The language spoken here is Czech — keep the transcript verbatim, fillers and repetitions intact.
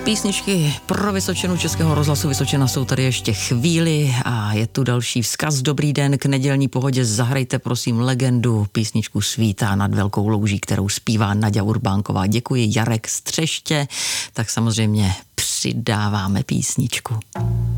Písničky pro Vysočenu Českého rozhlasu Vysočena jsou tady ještě chvíli a je tu další vzkaz. Dobrý den, k nedělní pohodě zahrajte prosím legendu, písničku Svítá nad velkou louží, kterou zpívá Naďa Urbánková. Děkuji, Jarek z Třeště, tak samozřejmě přidáváme písničku.